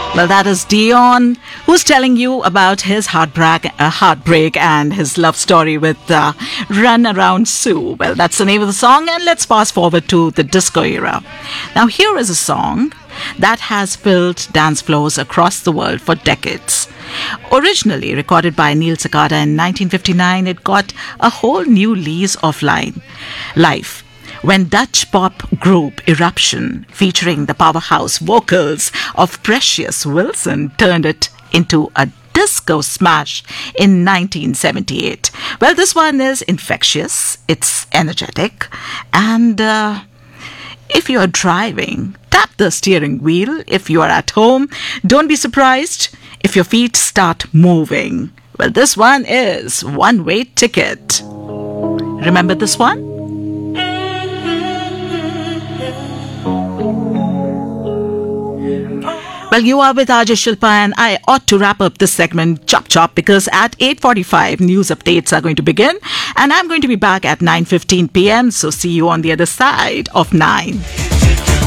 Well, that is Dion, who's telling you about his heartbreak and his love story with Run Around Sue. Well, that's the name of the song, and let's fast forward to the disco era. Now, here is a song that has filled dance floors across the world for decades. Originally recorded by Neil Sakata in 1959, it got a whole new lease of life when Dutch pop group Eruption, featuring the powerhouse vocals of Precious Wilson, turned it into a disco smash in 1978. Well, this one is infectious, it's energetic, and if you are driving, tap the steering wheel. If you are at home, don't be surprised if your feet start moving. Well, this one is One Way Ticket. Remember this one? Well, you are with Ajay Shilpa, and I ought to wrap up this segment chop because at 8:45 news updates are going to begin, and I'm going to be back at 9:15 p.m. So see you on the other side of 9.